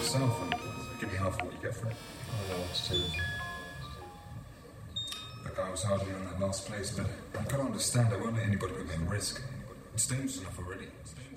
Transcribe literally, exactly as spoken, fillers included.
yourself and give me half of what you get for it. I know what to do. Look, I was hard on in that last place, but I've got to understand I won't let anybody put me at risk. It's dangerous enough already.